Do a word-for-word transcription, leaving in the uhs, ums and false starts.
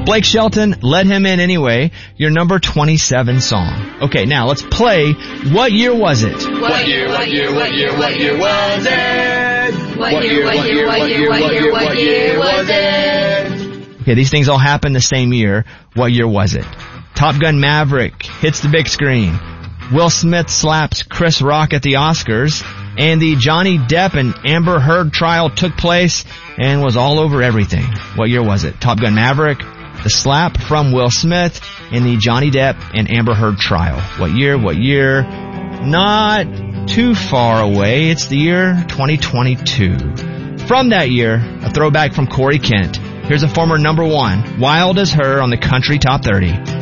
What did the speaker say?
Blake Shelton, Let Him In Anyway, your number twenty-seven song. Okay, now let's play What Year Was It? What year, what year, what year, what year was it? What year, what year, what year, what year, what year was it? Okay, these things all happened the same year. What year was it? Top Gun Maverick hits the big screen. Will Smith slaps Chris Rock at the Oscars. And the Johnny Depp and Amber Heard trial took place and was all over everything. What year was it? Top Gun Maverick, the slap from Will Smith, and the Johnny Depp and Amber Heard trial. What year? What year? Not too far away. It's the year twenty twenty-two. From that year, a throwback from Corey Kent. Here's a former number one, Wild as Her, on the Country Top thirty.